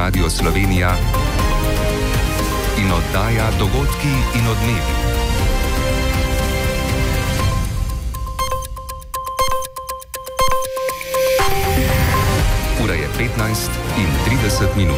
Radio Slovenija in oddaja Dogodki in odmevi. Ura je 15:30.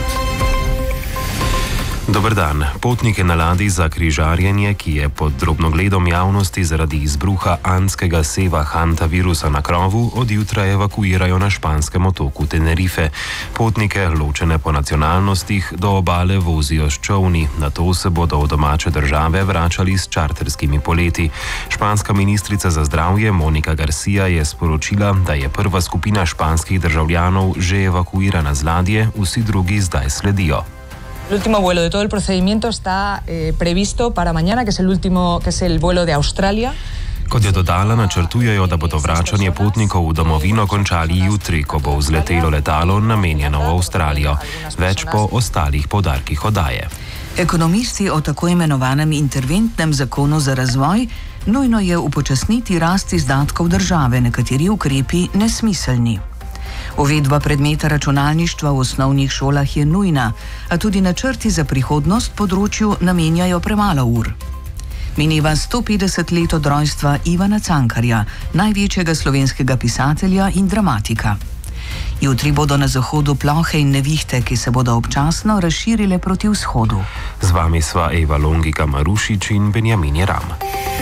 Dober dan. Potnike na ladji za križarjenje, ki je pod drobnogledom javnosti zaradi izbruha andskega seva hantavirusa na krovu, od jutra evakuirajo na španskem otoku Tenerife. Potnike, ločene po nacionalnostih, do obale vozijo s čolni, nato se bodo v domače države vračali s čarterskimi poleti. Španska ministrica za zdravje Mónica García je sporočila, da je prva skupina španskih državljanov že evakuirana z ladje, vsi drugi zdaj sledijo. El último vuelo de todo el procedimiento está previsto para mañana, que es el vuelo de Australia. Kot je dodala, načrtujejo, da bodo vračanje potnikov v domovino končali jutri, ko bo vzletelo letalo namenjeno v Avstralijo. Več po ostalih poudarkih oddaje. Ekonomisti o tako imenovanem interventnem zakonu za razvoj nujno je upočasniti rast izdatkov države, nekateri ukrepi nesmiselni. Uvedba predmeta računalništva v osnovnih šolah je nujna, a tudi načrti za prihodnost področju namenjajo premalo ur. Mineva 150 let od rojstva Ivana Cankarja, največjega slovenskega pisatelja in dramatika. Jutri bodo na zahodu plohe in nevihte, ki se bodo občasno razširile proti vzhodu. Z vami sva Eva Longika Marušič in Benjamin Jeram.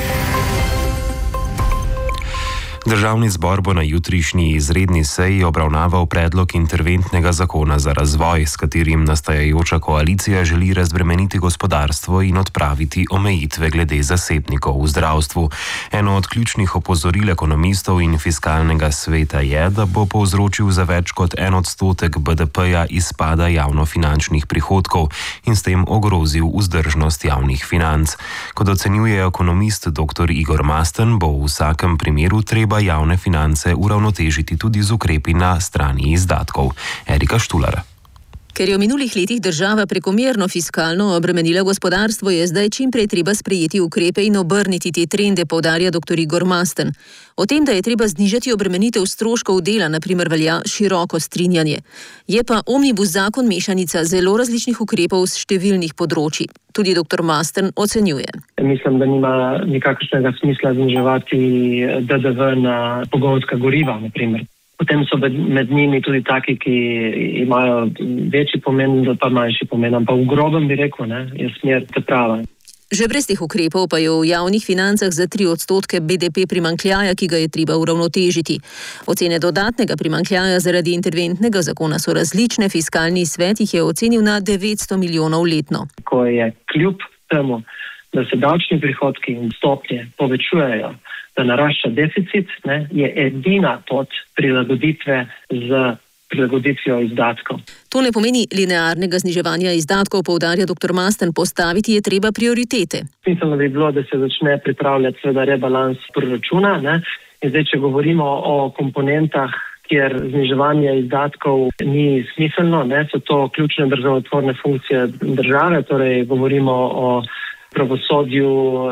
Državni zbor bo na jutrišnji izredni seji obravnaval predlog interventnega zakona za razvoj, s katerim nastajajoča koalicija želi razbremeniti gospodarstvo in odpraviti omejitve glede zasebnikov v zdravstvu. Eno od ključnih opozoril ekonomistov in fiskalnega sveta je, da bo povzročil za več kot 1% BDP-ja izpada javnofinančnih prihodkov in s tem ogrozil vzdržnost javnih financ. Kot ocenjuje ekonomist dr. Igor Masten, bo v vsakem primeru treba javne finance uravnotežiti tudi z ukrepi na strani izdatkov. Erika Štular. Ker je v minulih letih država prekomerno fiskalno obremenila gospodarstvo, je zdaj čimprej treba sprejeti ukrepe in obrniti te trende, poudarja dr. Igor Masten. O tem, da je treba znižati obremenitev stroškov dela, na primer velja široko strinjanje. Je pa omnibus zakon mešanica zelo različnih ukrepov z številnih področij. Tudi dr. Masten ocenjuje. Mislim, da nima nikakršnega smisla zniževati DDV na pogonska goriva, na primer. Potem so med njimi tudi taki, ki imajo večji pomen, pa manjši pomen, ampak v grobem bi rekel, je smer ta prava. Že brez teh ukrepov pa je v javnih financah za 3% BDP primanjkljaja, ki ga je treba uravnotežiti. Ocene dodatnega primanjkljaja zaradi interventnega zakona so različne, fiskalni svet jih je ocenil na 900 milijonov letno. Ko je kljub temu, da se davčni prihodki in stopnje povečujejo, da narašča deficit, je edina pot prilagoditve z prilagoditvijo izdatkov. To ne pomeni linearnega zniževanja izdatkov, poudarja dr. Masten, postaviti je treba prioritete. Mislim, da bi bilo, da se začne pripravljati seveda rebalans proračuna, in zdaj, če govorimo o komponentah, kjer zniževanje izdatkov ni smiselno, so to ključne državotvorne funkcije države, torej govorimo o pravosodju,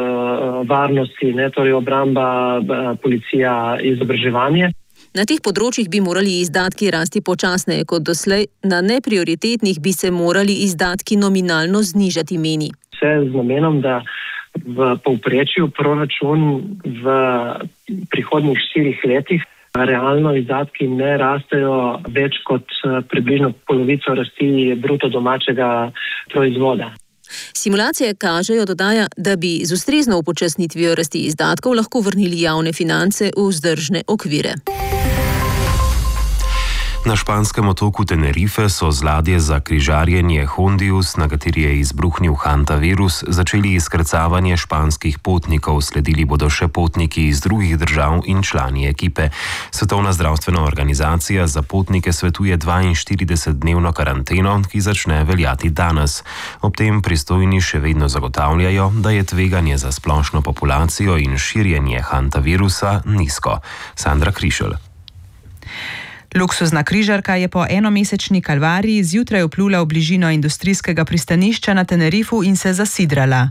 varnosti, torej obramba, policija, izobraževanje. Na teh področjih bi morali izdatki rasti počasneje kot doslej, na neprioritetnih bi se morali izdatki nominalno znižati, meni. Vse z namenom, da v povprečju proračun v prihodnjih 4 letih realno izdatki ne rastejo več kot približno polovico rasti bruto domačega proizvoda. Simulacije kažejo, dodaja, da bi z ustrezno upočasnitvijo rasti izdatkov lahko vrnili javne finance v vzdržne okvire. Na španskem otoku Tenerife so z ladje za križarjenje Hondius, na kateri je izbruhnil hantavirus, začeli izkrcavanje španskih potnikov, sledili bodo še potniki iz drugih držav in člani ekipe. Svetovna zdravstvena organizacija za potnike svetuje 42-dnevno karanteno, ki začne veljati danes. Ob tem pristojni še vedno zagotavljajo, da je tveganje za splošno populacijo in širjenje hantavirusa nizko. Sandra Krišelj. Luksuzna križarka je po enomesečni kalvariji zjutraj vplula v bližino industrijskega pristanišča na Tenerifu in se zasidrala.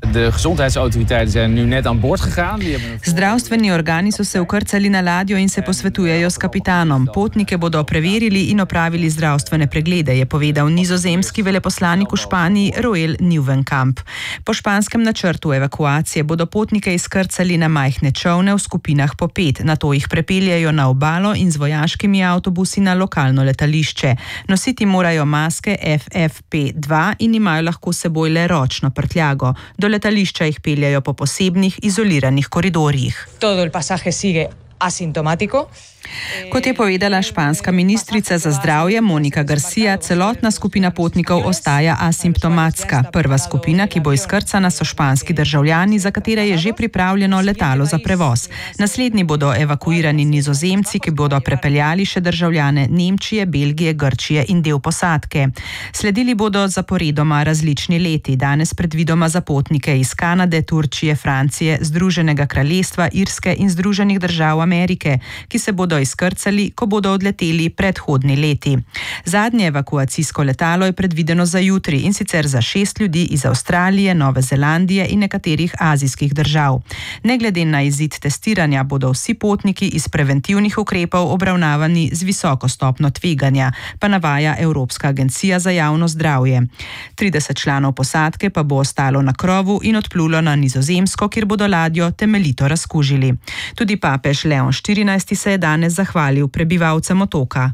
Zdravstveni organi so se vkrcali na ladjo in se posvetujejo s kapitanom. Potnike bodo preverili in opravili zdravstvene preglede, je povedal nizozemski veleposlanik v Španiji Roel Nieuwenkamp. Po španskem načrtu evakuacije bodo potnike izkrcali na majhne čolne v skupinah po 5, nato jih prepeljejo na obalo in z vojaškimi avtobusi na lokalno letališče. Nositi morajo maske FFP2 in imajo lahko seboj le ročno prtljago. Do letališča jih peljajo po posebnih izoliranih koridorjih. Todo el pasaje sigue asintomático. Kot je povedala španska ministrica za zdravje Monika Garcia, celotna skupina potnikov ostaja asimptomatska. Prva skupina, ki bo izkrcana, so španski državljani, za katere je že pripravljeno letalo za prevoz. Naslednji bodo evakuirani Nizozemci, ki bodo prepeljali še državljane Nemčije, Belgije, Grčije in del posadke. Sledili bodo zaporedoma različni leti, danes predvidoma za potnike iz Kanade, Turčije, Francije, Združenega kraljestva, Irske in Združenih držav Amerike, ki se bodo izkrcali, ko bodo odleteli predhodni leti. Zadnje evakuacijsko letalo je predvideno za jutri, in sicer za 6 ljudi iz Avstralije, Nove Zelandije in nekaterih azijskih držav. Ne glede na izid testiranja bodo vsi potniki iz preventivnih ukrepov obravnavani z visoko stopnjo tveganja, pa navaja Evropska agencija za javno zdravje. 30 članov posadke pa bo ostalo na krovu in odplulo na Nizozemsko, kjer bodo ladjo temeljito razkužili. Tudi papež Leon XIV se je danes zahvalil prebivalcem otoka.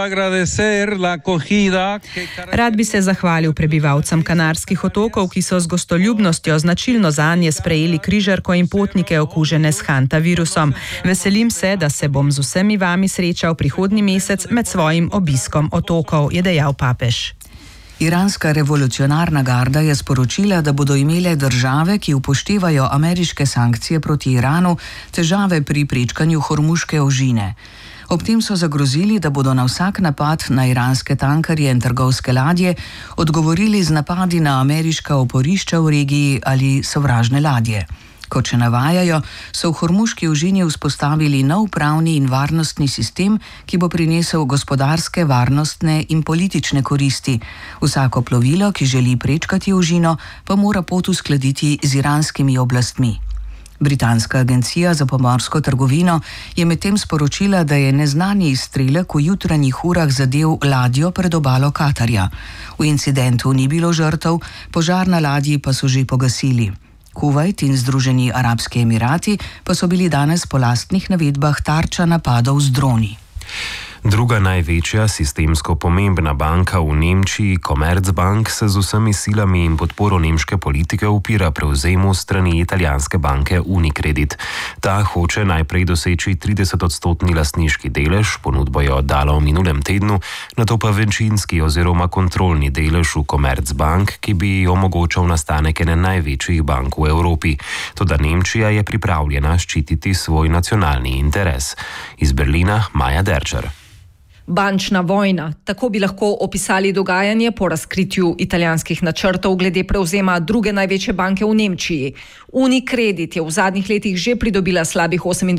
Rad bi se zahvalil prebivalcem Kanarskih otokov, ki so z gostoljubnostjo značilno zanje sprejeli križarko in potnike okužene s hantavirusom. Veselim se, da se bom z vsemi vami srečal prihodnji mesec med svojim obiskom otokov, je dejal papež. Iranska revolucionarna garda je sporočila, da bodo imele države, ki upoštevajo ameriške sankcije proti Iranu, težave pri prečkanju Hormuške ožine. Ob tem so zagrozili, da bodo na vsak napad na iranske tankerje in trgovske ladje odgovorili z napadi na ameriška oporišča v regiji ali sovražne ladje. Kot še navajajo, so v Hormuški ožini vzpostavili nov pravni in varnostni sistem, ki bo prinesel gospodarske, varnostne in politične koristi. Vsako plovilo, ki želi prečkati ožino, pa mora pot uskladiti z iranskimi oblastmi. Britanska agencija za pomorsko trgovino je medtem sporočila, da je neznani izstrelek v jutranjih urah zadel ladjo pred obalo Katarja. V incidentu ni bilo žrtev, požar na ladji pa so že pogasili. Kuvajt in Združeni arabski emirati pa so bili danes po lastnih navedbah tarča napadov z droni. Druga največja sistemsko pomembna banka v Nemčiji, Commerzbank, se z vsemi silami in podporo nemške politike upira prevzemu strani italijanske banke Unicredit. Ta hoče najprej doseči 30-odstotni lastniški delež, ponudbo je oddala v minulem tednu, nato pa večinski oziroma kontrolni delež v Commerzbank, ki bi omogočal nastanek ene največjih bank v Evropi. Toda Nemčija je pripravljena ščititi svoj nacionalni interes. Iz Berlina Maja Derčar. Bančna vojna, tako bi lahko opisali dogajanje po razkritju italijanskih načrtov glede prevzema druge največje banke v Nemčiji. Unicredit je v zadnjih letih že pridobila slabih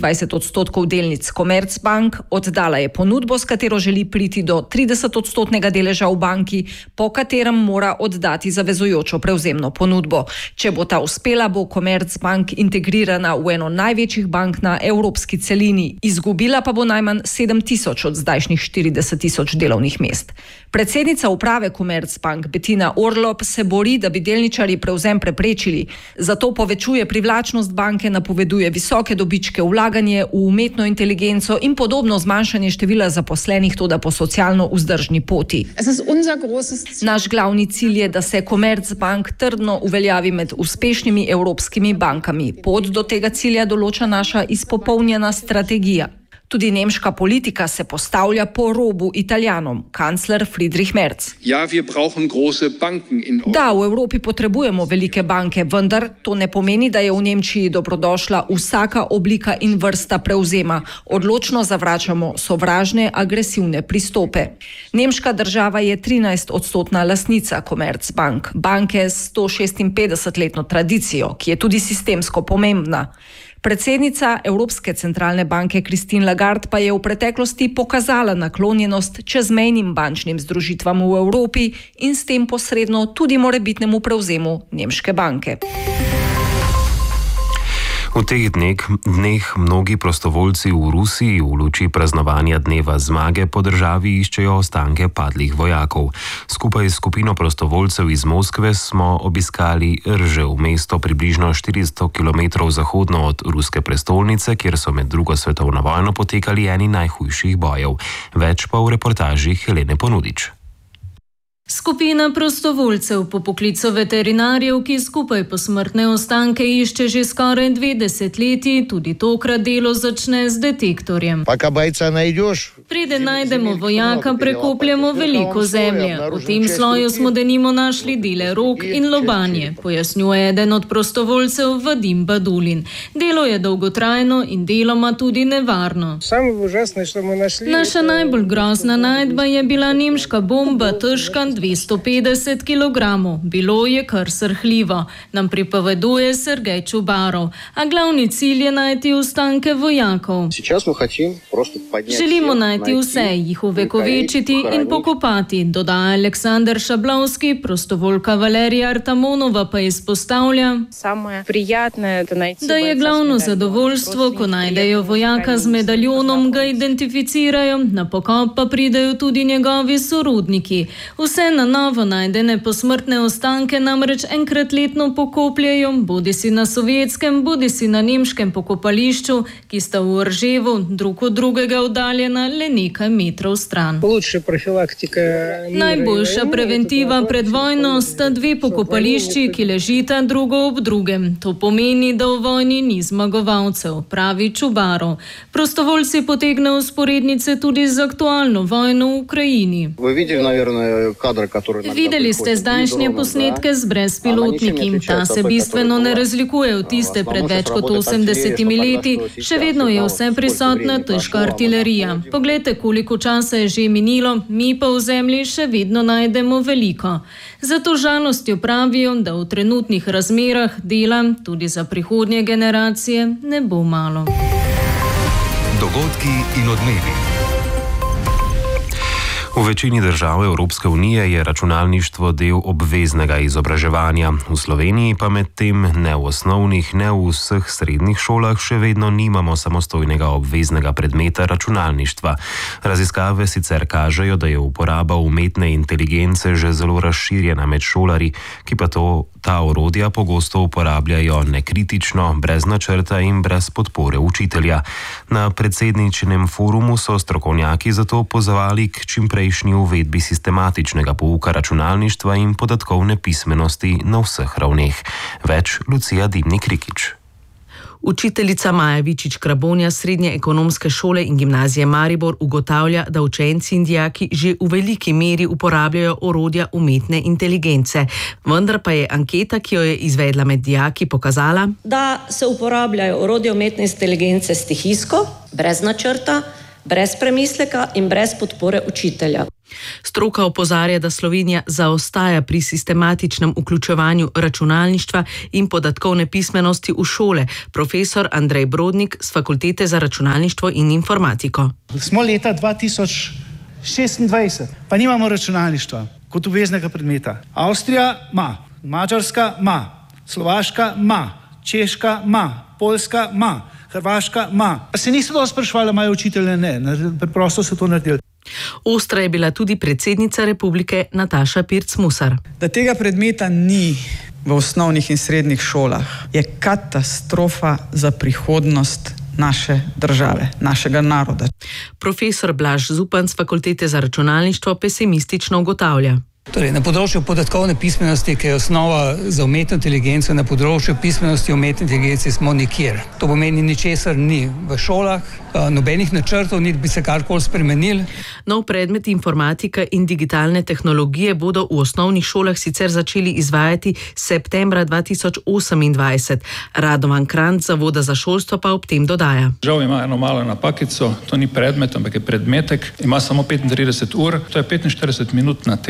28% delnic Commerzbank, oddala je ponudbo, s katero želi priti do 30% deleža v banki, po katerem mora oddati zavezujočo prevzemno ponudbo. Če bo ta uspela, bo Commerzbank integrirana v eno največjih bank na evropski celini, izgubila pa bo najmanj 7.000 od zdajšnjih 40.000 delovnih mest. Predsednica uprave Commerzbank Bettina Orlop se bori, da bi delničarji prevzem preprečili, zato povečuje privlačnost banke, napoveduje visoke dobičke, vlaganje v umetno inteligenco in podobno zmanjšanje števila zaposlenih, toda po socialno vzdržni poti. Naš glavni cilj je, da se Commerzbank trdno uveljavi med uspešnimi evropskimi bankami. Pot do tega cilja določa naša izpopolnjena strategija. Tudi nemška politika se postavlja po robu Italijanom, kancler Friedrich Merz. Da, v Evropi potrebujemo velike banke, vendar to ne pomeni, da je v Nemčiji dobrodošla vsaka oblika in vrsta prevzema. Odločno zavračamo sovražne, agresivne pristope. Nemška država je 13-odstotna lastnica Commerzbank, banke s 156-letno tradicijo, ki je tudi sistemsko pomembna. Predsednica Evropske centralne banke Christine Lagarde pa je v preteklosti pokazala naklonjenost čezmejnim bančnim združitvam v Evropi in s tem posredno tudi morebitnemu prevzemu nemške banke. V teh dneh mnogi prostovoljci v Rusiji v luči praznovanja dneva zmage po državi iščejo ostanke padlih vojakov. Skupaj s skupino prostovoljcev iz Moskve smo obiskali Ržev, mesto približno 400 km zahodno od ruske prestolnice, kjer so med drugo svetovno vojno potekali eni najhujših bojev. Več pa v reportaži Helene Ponudič. Skupina prostovoljcev po poklicu veterinarjev, ki skupaj posmrtne ostanke išče že skoraj 2 desetletji, tudi tokrat delo začne z detektorjem. Preden najdemo vojaka, prekopljamo veliko zemlje. V tem sloju smo denimo našli dele rok in lobanje, pojasnjuje eden od prostovoljcev Vadim Badulin. Delo je dolgotrajno in deloma tudi nevarno. Naša najbolj grozna najdba je bila nemška bomba, težka 250 kg. Bilo je kar srhljivo, nam pripoveduje Sergej Čubarov, a glavni cilj je najti ostanke vojakov. Želimo najti vse, jih uvekovečiti in pokopati, dodaja Aleksandar Šablovski, prostovoljka Valerija Artamonova pa izpostavlja, da je glavno zadovoljstvo, ko najdejo vojaka z medaljonom, ga identificirajo, na pokop pa pridejo tudi njegovi sorodniki. Vse na novo najdene posmrtne ostanke namreč enkrat letno pokopljajo, bodisi na sovjetskem, bodisi na nemškem pokopališču, ki sta v Rževu drug od drugega oddaljena le nekaj metrov stran. Najboljša preventiva pred vojno sta 2 pokopališči, ki ležita drugo ob drugem. To pomeni, da v vojni ni zmagovalcev, pravi Čubarov. Prostovoljci potegnejo vzporednice tudi z aktualno vojno v Ukrajini. Videli ste zdajšnje posnetke z brezpilotniki. Ta se bistveno ne razlikuje od tiste pred več kot 80 leti. Še vedno je vse prisotna težka artilerija. Poglejte, koliko časa je že minilo, mi pa v zemlji še vedno najdemo veliko. Zato žalostjo pravijo, da v trenutnih razmerah dela tudi za prihodnje generacije ne bo malo. Dogodki in odmevi. V večini držav Evropske unije je računalništvo del obveznega izobraževanja. V Sloveniji pa medtem ne v osnovnih, ne v vseh srednjih šolah še vedno nimamo samostojnega obveznega predmeta računalništva. Raziskave sicer kažejo, da je uporaba umetne inteligence že zelo razširjena med šolarji, ki pa ta orodja pogosto uporabljajo nekritično, brez načrta in brez podpore učitelja. Na predsedničinem forumu so strokovnjaki zato pozvali k čimprejšnji uvedbi sistematičnega pouka računalništva in podatkovne pismenosti na vseh ravneh. Več Lucija Dimnik-Rikić. Učiteljica Maja Vičič-Krabonja Srednje ekonomske šole in gimnazije Maribor ugotavlja, da učenci in dijaki že v veliki meri uporabljajo orodja umetne inteligence. Vendar pa je anketa, ki jo je izvedla med dijaki, pokazala, da se uporabljajo orodja umetne inteligence stihijsko, brez načrta, brez premisleka in brez podpore učitelja. Stroka opozarja, da Slovenija zaostaja pri sistematičnem vključevanju računalništva in podatkovne pismenosti v šole. Profesor Andrej Brodnik z Fakultete za računalništvo in informatiko. Smo leta 2026, pa nimamo računalništva kot obveznega predmeta. Avstrija ima, Madžarska ima, Slovaška ima, Češka ima, Poljska ima, Hrvaška ima. Se niso dosti sprašvali, imajo učitelje, ne, preprosto so to naredili. Ostra je bila tudi predsednica republike Nataša Pirc-Musar. Da tega predmeta ni v osnovnih in srednjih šolah, je katastrofa za prihodnost naše države, našega naroda. Profesor Blaž Zupan z Fakultete za računalništvo pesimistično ugotavlja. Torej, na področju podatkovne pismenosti, ki je osnova za umetno inteligenco, na področju pismenosti umetne inteligence smo nikjer. To pomeni, ničesar ni v šolah, nobenih načrtov, niti bi se karkoli spremenili. Nov predmet informatika in digitalne tehnologije bodo v osnovnih šolah sicer začeli izvajati septembra 2028. Radovan Krant z Zavoda za šolstvo pa ob tem dodaja. Žal ima eno malo napakico, to ni predmet, ampak je predmetek. Ima samo 35 ur, to je 45 minut na teden.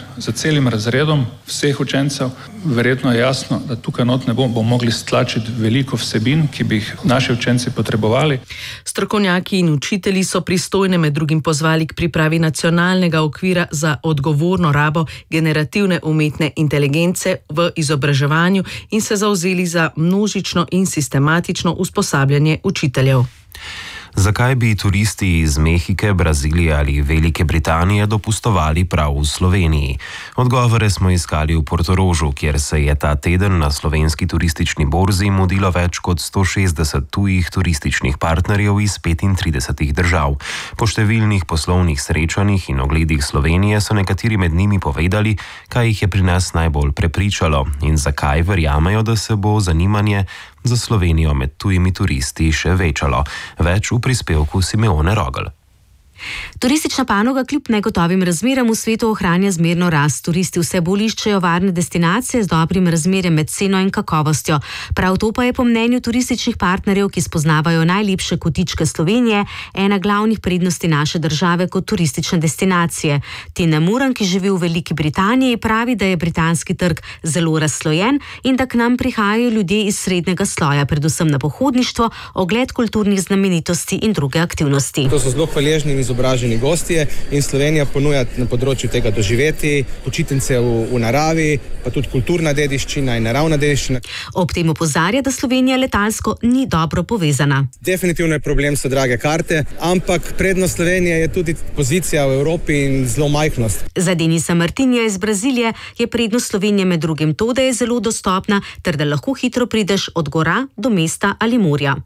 za celim razredom vseh učencev. Verjetno je jasno, da tukaj not ne bomo mogli stlačiti veliko vsebin, ki bi jih naši učenci potrebovali. Strokovnjaki in učitelji so pristojne med drugim pozvali k pripravi nacionalnega okvira za odgovorno rabo generativne umetne inteligence v izobraževanju in se zavzeli za množično in sistematično usposabljanje učiteljev. Zakaj bi turisti iz Mehike, Brazilije ali Velike Britanije dopustovali prav v Sloveniji? Odgovore smo iskali v Portorožu, kjer se je ta teden na slovenski turistični borzi mudilo več kot 160 tujih turističnih partnerjev iz 35 držav. Po številnih poslovnih srečanjih in ogledih Slovenije so nekateri med njimi povedali, kaj jih je pri nas najbolj prepričalo in zakaj verjamejo, da se bo zanimanje za Slovenijo med tujimi turisti še večalo. Več v prispevku Simeone Rogl. Turistična panoga kljub negotovim razmeram v svetu ohranja zmerno rast. Turisti vse bolj iščejo varne destinacije z dobrim razmerjem med ceno in kakovostjo. Prav to pa je po mnenju turističnih partnerjev, ki spoznavajo najlepše kotičke Slovenije, ena glavnih prednosti naše države kot turistične destinacije. Tina Muran, ki živi v Veliki Britaniji, pravi, da je britanski trg zelo razslojen in da k nam prihajajo ljudje iz srednjega sloja, predvsem na pohodništvo, ogled kulturnih znamenitosti in druge aktivnosti. To so zelo hvaležni izobraženi gostje in Slovenija ponuja na področju tega doživeti, počitnice v naravi, pa tudi kulturna dediščina in naravna dediščina. Ob tem opozarja, da Slovenija letalsko ni dobro povezana. Definitivno je problem, so drage karte, ampak prednost Slovenije je tudi pozicija v Evropi in zelo majhnost. Za Denisa Martinja iz Brazilije je prednost Slovenije med drugim to, da je zelo dostopna ter da lahko hitro prideš od gora do mesta ali morja.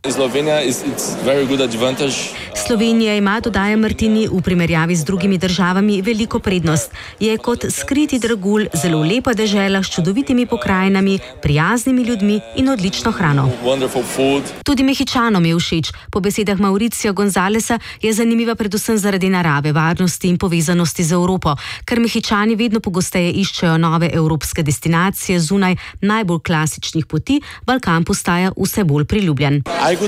Slovenija ima, dodaja Martini, v primerjavi z drugimi državami veliko prednost. Je kot skriti dragulj zelo lepa dežela s čudovitimi pokrajinami, prijaznimi ljudmi in odlično hrano. Tudi Mehičanom je všeč. Po besedah Mauricija Gonzalesa je zanimiva predvsem zaradi narave, varnosti in povezanosti z Evropo, ker Mehičani vedno pogosteje iščejo nove evropske destinacije zunaj najbolj klasičnih poti, Balkan postaja vse bolj priljubljen.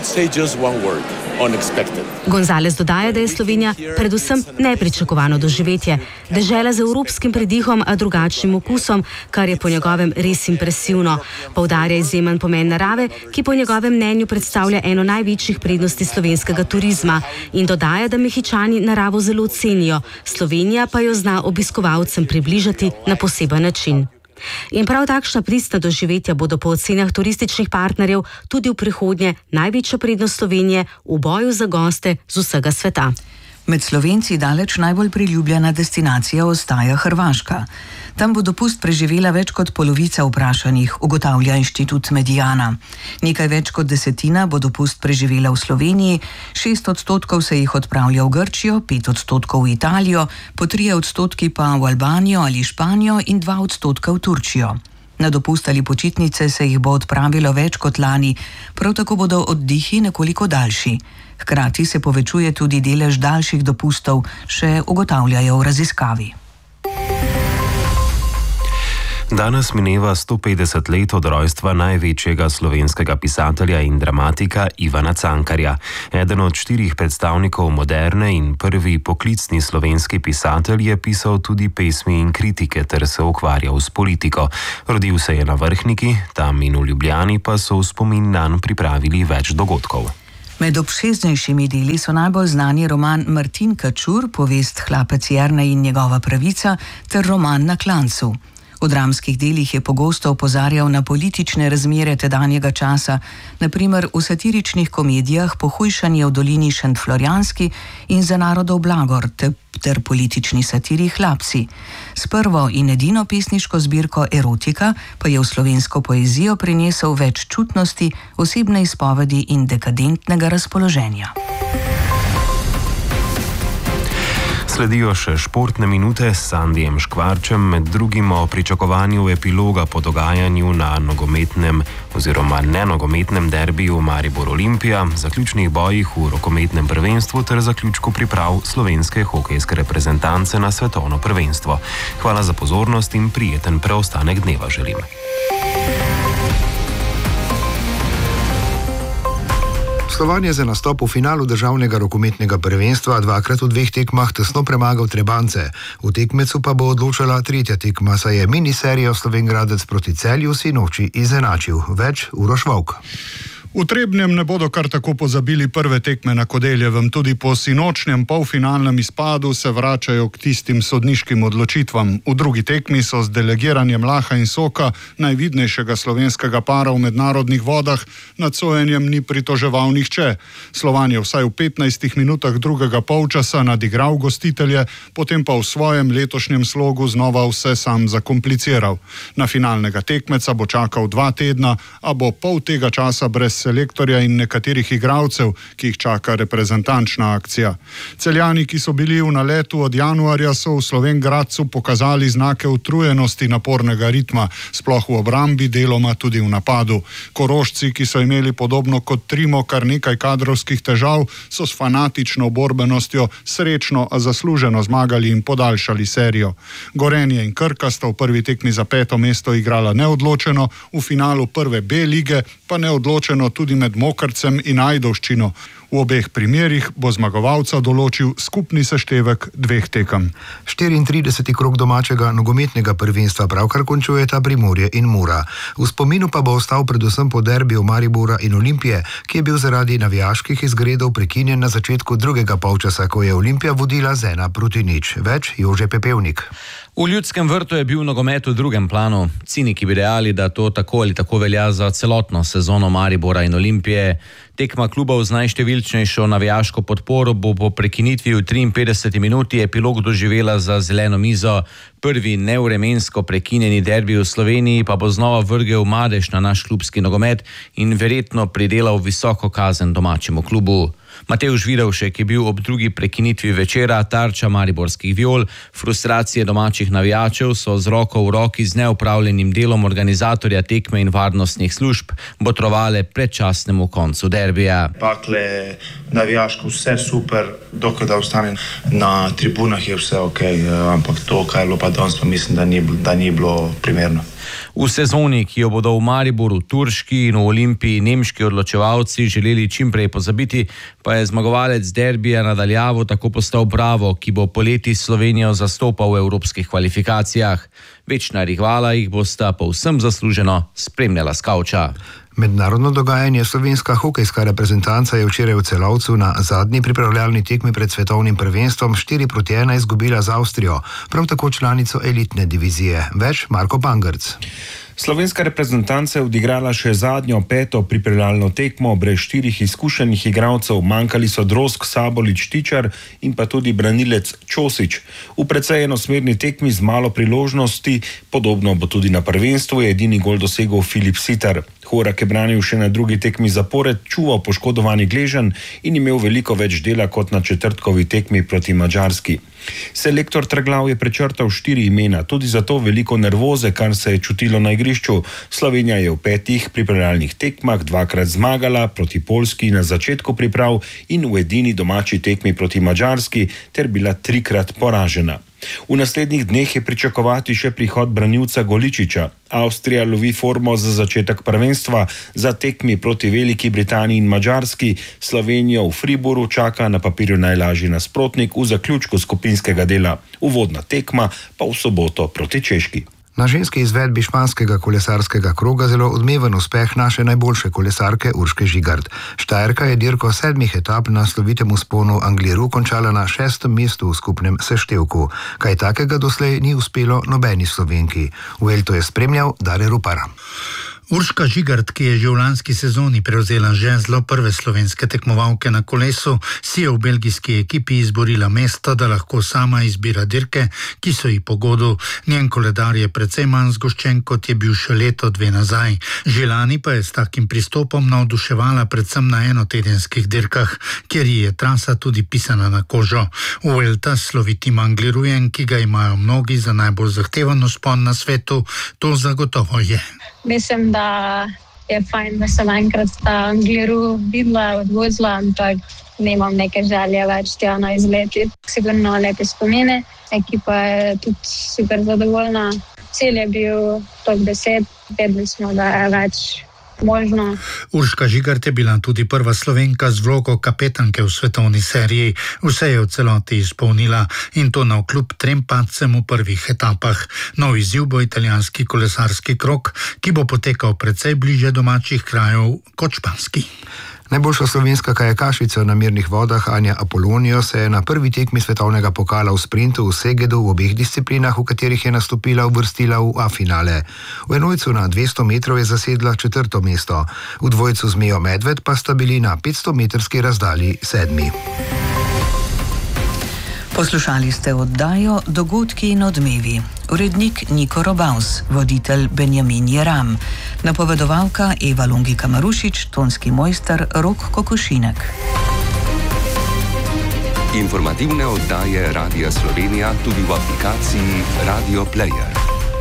Gonzales dodaja, da je Slovenija predvsem nepričakovano doživetje. Dežela z evropskim pridihom, a drugačnim okusom, kar je po njegovem res impresivno. Poudarja izjemen pomen narave, ki po njegovem mnenju predstavlja eno največjih prednosti slovenskega turizma. In dodaja, da Mehičani naravo zelo cenijo, Slovenija pa jo zna obiskovalcem približati na poseben način. In prav takšna pristna doživetja bodo po ocenah turističnih partnerjev tudi v prihodnje največja prednost Slovenije v boju za goste z vsega sveta. Med Slovenci daleč najbolj priljubljena destinacija ostaja Hrvaška. Tam bo dopust preživela več kot polovica vprašanih, ugotavlja inštitut Mediana. Nekaj več kot desetina bo dopust preživela v Sloveniji, 6% se jih odpravlja v Grčijo, 5% v Italijo, po 3% pa v Albanijo ali Španijo in 2% v Turčijo. Na dopust ali počitnice se jih bo odpravilo več kot lani, prav tako bodo oddihi nekoliko daljši. Hkrati se povečuje tudi delež daljših dopustov, še ugotavljajo v raziskavi. Danes mineva 150 let od rojstva največjega slovenskega pisatelja in dramatika Ivana Cankarja. Eden od 4 predstavnikov moderne in prvi poklicni slovenski pisatelj je pisal tudi pesmi in kritike ter se ukvarjal s politiko. Rodil se je na Vrhniki, tam in v Ljubljani pa so v spomin nanj pripravili več dogodkov. Med obširnejšimi deli so najbolj znani roman Martin Kačur, povest Hlapec Jernej in njegova pravica ter roman Na klancu. V dramskih delih je pogosto opozarjal na politične razmere tedanjega časa, na primer v satiričnih komedijah Pohujšanje v dolini Šentflorjanski in Za narodov blagor ter politični satiri Hlapci. S prvo in edino pesniško zbirko Erotika pa je v slovensko poezijo prinesel več čutnosti, osebne izpovedi in dekadentnega razpoloženja. Sledijo še športne minute s Sandijem Škvarčem, med drugim o pričakovanju epiloga po dogajanju na nogometnem oziroma nenogometnem derbiju Maribor Olimpija, zaključnih bojih v rokometnem prvenstvu ter zaključku priprav slovenske hokejske reprezentance na svetovno prvenstvo. Hvala za pozornost in prijeten preostanek dneva želim. Slovanje za nastop v finalu državnega rokometnega prvenstva dvakrat v 2 tekmah tesno premagal Trebance. V tekmecu pa bo odločala 3. tekma, saj je miniserijo Slovenjgradec proti Celju sinoči izenačil. Več Uroš Vovk. V Trebnjem ne bodo kar tako pozabili prve tekme na Kodeljevem. Tudi po sinočnjem polfinalnem izpadu se vračajo k tistim sodniškim odločitvam. V drugi tekmi so z delegiranjem Laha in Soka, najvidnejšega slovenskega para v mednarodnih vodah, nad sojenjem ni pritoževal nihče. Slovan je vsaj v 15 minutah drugega polčasa nadigral gostitelje, potem pa v svojem letošnjem slogu znova vse sam zakompliciral. Na finalnega tekmeca bo čakal 2 tedna, a bo pol tega časa brez selektorja in nekaterih igralcev, ki jih čaka reprezentančna akcija. Celjani, ki so bili v naletu od januarja, so v Slovenjgradcu pokazali znake utrujenosti napornega ritma, sploh v obrambi, deloma tudi v napadu. Korošci, ki so imeli podobno kot Trimo kar nekaj kadrovskih težav, so s fanatično borbenostjo srečno, a zasluženo zmagali in podaljšali serijo. Gorenje in Krka sta v prvi tekmi za 5. mesto igrala neodločeno, v finalu prve B lige pa neodločeno tudi med Mokrcem in Ajdovščino. V obeh primerih bo zmagovalca določil skupni seštevek 2 tekem. 34. krog domačega nogometnega prvenstva pravkar končujeta Primorje in Mura. V spominu pa bo ostal predvsem po derbiju Maribora in Olimpije, ki je bil zaradi navijaških izgredov prekinjen na začetku drugega polčasa, ko je Olimpija vodila z 1-0. Več Jože Pepevnik. V Ljudskem vrtu je bil nogomet v drugem planu. Ciniki bi dejali, da to tako ali tako velja za celotno sezono Maribora in Olimpije. Tekma klubov z najštevilčnejšo navijaško podporo bo po prekinitvi v 53. minuti epilog doživela za zeleno mizo. Prvi nevremensko prekinjeni derbi v Sloveniji pa bo znova vrgel madež na naš klubski nogomet in verjetno pridelal visoko kazen domačemu klubu. Matevž Vidovšek je bil ob drugi prekinitvi večera tarča mariborskih viol. Frustracije domačih navijačev so z roko v roki z neupravljenim delom organizatorja tekme in varnostnih služb botrovale predčasnemu koncu derbija. Pakle, navijaško vse super, dokler da ostane na tribunah je vse ok, ampak to, kaj je bilo pa danes, pa mislim, da ni bilo primerno. V sezoni, ki jo bodo v Mariboru turški in v Olimpiji nemški odločevalci želeli čimprej pozabiti, pa je zmagovalec derbija nadaljavo tako postal Bravo, ki bo poleti Slovenijo zastopal v evropskih kvalifikacijah. Večna rivala jih bosta povsem zasluženo spremljala s kavča. Mednarodno dogajanje. Slovenska hokejska reprezentanca je včeraj v Celovcu na zadnji pripravljalni tekmi pred svetovnim prvenstvom 4-1 izgubila z Avstrijo, prav tako članico elitne divizije. Več Marko Pangrc. Slovenska reprezentanca je odigrala še zadnjo 5. pripravljalno tekmo brez 4 izkušenih igralcev. Manjkali so Drozg, Sabolič, Tičar in pa tudi branilec Čosič. V precej enosmerni tekmi z malo priložnosti, podobno bo tudi na prvenstvu, je edini gol dosegel Filip Sitar. Horak je branil še na drugi tekmi zapored, čuval poškodovani Gležan in imel veliko več dela kot na četrtkovi tekmi proti Madžarski. Selektor Trglav je prečrtal 4 imena, tudi zato veliko nervoze, kar se je čutilo na igrišču. Slovenija je v 5 pripravljalnih tekmah 2-krat zmagala, proti Poljski na začetku priprav in v edini domači tekmi proti Madžarski ter bila 3-krat poražena. V naslednjih dneh je pričakovati še prihod branilca Goličiča. Avstrija lovi formo za začetek prvenstva, za tekmi proti Veliki Britaniji in Madžarski. Slovenijo v Fribourgu čaka na papirju najlažji nasprotnik v zaključku skupinskega dela. Uvodna tekma pa v soboto proti Češki. Na ženski izvedbi španskega kolesarskega kroga zelo odmeven uspeh naše najboljše kolesarke Urške Žigart. Štajerka je dirko 7 etap na slovitem vzponu Angliru končala na 6. mestu v skupnem seštevku. Kaj takega doslej ni uspelo nobeni Slovenki. Vuelto je spremljal Dare Rupar. Urška Žigart, ki je že v lanski sezoni prevzela žezlo prve slovenske tekmovalke na kolesu, si je v belgijski ekipi izborila mesto, da lahko sama izbira dirke, ki so ji pogodu. Njen koledar je precej manj zgoščen, kot je bil še leto, 2 nazaj. Že lani pa je s takim pristopom navduševala predvsem na enotedenskih dirkah, kjer ji je trasa tudi pisana na kožo. Vuelta s slovitim Anglirujem, ki ga imajo mnogi za najbolj zahteven vzpon na svetu, to zagotovo je. Mislim, da je fajn, da sem enkrat ta Angliru videla, odvozila, ampak nemam neke želje več tja na izleti. Sigurno lepe spomine, ekipa je tudi super zadovoljna. Cilj je bil top 10, vedeli smo, da je več možno. Urška Žigart je bila tudi prva Slovenka z vlogo kapetanke v svetovni seriji. Vse je v celoti izpolnila in to navkljub 3 padcem v prvih etapah. Nov izziv bo italijanski kolesarski krog, ki bo potekal precej bliže domačih krajev kot španski. Najboljša slovenska kajakašica na mirnih vodah Anja Apolonijo se je na prvi tekmi svetovnega pokala v sprintu v Segedu v obeh disciplinah, v katerih je nastopila, uvrstila v A-finale. V enojcu na 200 metrov je zasedla 4. mesto, v dvojcu z Mijo Medved pa sta bili na 500-metrski razdalji 7. Poslušali ste oddajo Dogodki in odmevi. Urednik Niko Robavs, voditelj Benjamin Jeram, napovedovalka Eva Longika Marušič, tonski mojster Rok Kokošinek. Informativne oddaje Radia Slovenija tudi v aplikaciji Radio Player.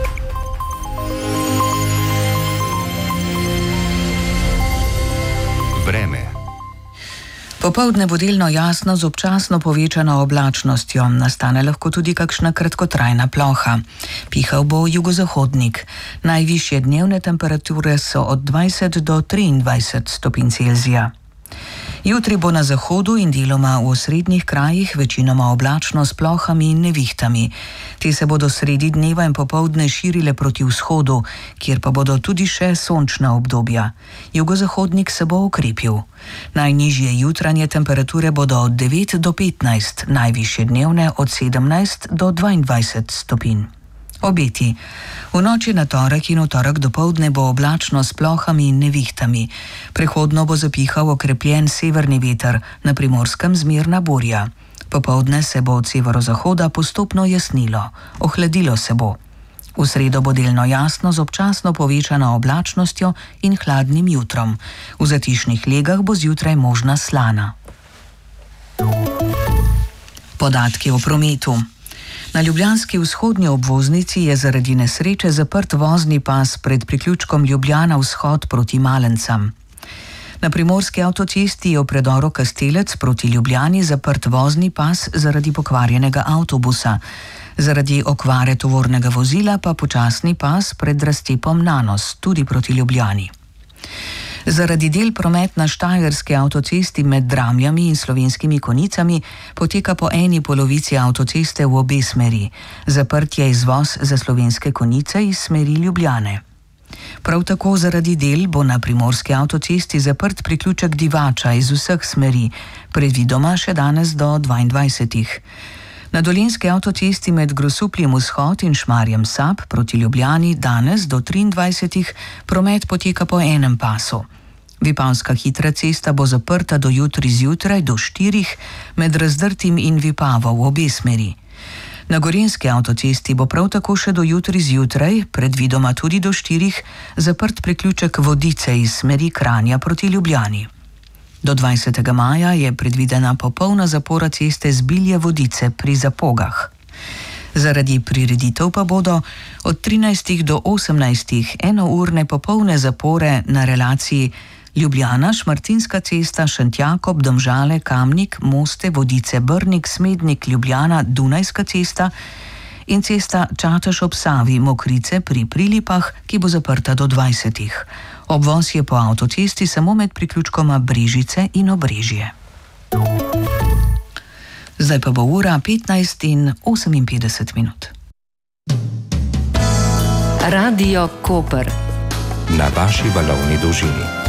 Vreme. Popoldne bo delno jasno z občasno povečano oblačnostjo, nastane lahko tudi kakšna kratkotrajna ploha. Pihal bo jugozahodnik. Najvišje dnevne temperature so od 20 do 23 stopinj Celzija. Jutri bo na zahodu in deloma v osrednjih krajih večinoma oblačno s plohami in nevihtami. Te se bodo sredi dneva in popoldne širile proti vzhodu, kjer pa bodo tudi še sončna obdobja. Jugozahodnik se bo okrepil. Najnižje jutranje temperature bodo od 9 do 15, najvišje dnevne od 17 do 22 stopinj. Obeti. V noči na torek in v torek dopoldne bo oblačno s plohami in nevihtami. Prehodno bo zapihal okrepljen severni veter, na Primorskem zmerna burja. Popoldne se bo od severozahoda postopno jasnilo, ohladilo se bo. V sredo bo delno jasno z občasno povečano oblačnostjo in hladnim jutrom. V zatišnih legah bo zjutraj možna slana. Podatki o prometu. Na ljubljanski vzhodnji obvoznici je zaradi nesreče zaprt vozni pas pred priključkom Ljubljana vzhod proti Malencam. Na primorski avtocesti je v predoru Kastelec proti Ljubljani zaprt vozni pas zaradi pokvarjenega avtobusa. Zaradi okvare tovornega vozila pa počasni pas pred raztepom Nanos, tudi proti Ljubljani. Zaradi del promet na štajerski avtocesti med Dramljami in Slovenskimi Konicami poteka po eni polovici avtoceste v obe smeri. Zaprt je izvoz za Slovenske Konice iz smeri Ljubljane. Prav tako zaradi del bo na primorski avtocesti zaprt priključek Divača iz vseh smeri, predvidoma še danes do 22. Na dolenjski avtocesti med Grosupljem vzhod in Šmarjem Sap proti Ljubljani danes do 23. promet poteka po enem pasu. Vipavska hitra cesta bo zaprta do jutri zjutraj do 4 med Razdrtim in Vipavo v obe smeri. Na gorenjski avtocesti bo prav tako še do jutri zjutraj, predvidoma tudi do 4, zaprt priključek Vodice iz smeri Kranja proti Ljubljani. Do 20. maja je predvidena popolna zapora ceste Zbilje Vodice pri Zapogah. Zaradi prireditev pa bodo od 13. do 18. enourne popolne zapore na relaciji Ljubljana, Šmartinska cesta, Šentjakob, Domžale, Kamnik, Moste, Vodice, Brnik, Smednik, Ljubljana, Dunajska cesta in cesta Čatež ob Savi, Mokrice pri Prilipah, ki bo zaprta do 20. Obvoz je po avtocesti samo med priključkoma Brežice in Obrežje. Zdaj pa bo ura 15 in 58 minut. Radio Koper. Na vaši valovni dolžini.